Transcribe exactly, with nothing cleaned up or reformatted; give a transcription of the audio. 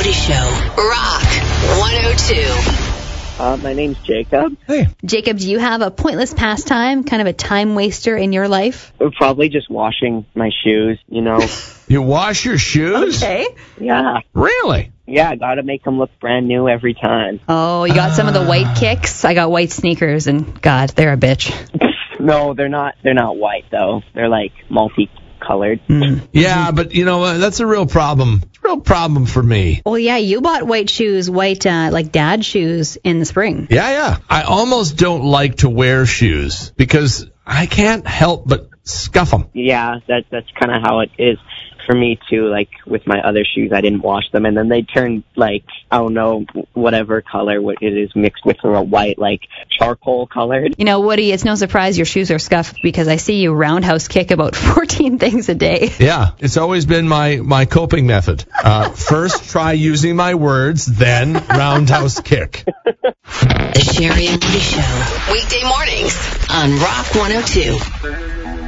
Woody Show. Rock one oh two. Uh, my name's Jacob. Hey. Jacob, do you have a pointless pastime, kind of a time waster in your life? Probably just washing my shoes, you know. You wash your shoes? Okay. Yeah. Really? Yeah, I gotta make them look brand new every time. Oh, you got some of the white kicks? I got white sneakers, and God, they're a bitch. No, they're not. They're not white though. They're like multicolored. Mm. Yeah, but you know what? That's a real problem. It's a real problem for me. Well, yeah, you bought white shoes, white, uh, like dad shoes in the spring. Yeah, yeah. I almost don't like to wear shoes because I can't help but scuff them. Yeah, that that's kind of how it is for me too. Like with my other shoes, I didn't wash them, and then they turned like, I don't know, whatever color what it is mixed with a white, like charcoal colored. You know, Woody, it's no surprise your shoes are scuffed because I see you roundhouse kick about fourteen things a day. Yeah, it's always been my, my coping method. Uh, first, try using my words, then roundhouse kick. The Sherry and Woody Show. Weekday mornings on Rock one oh two.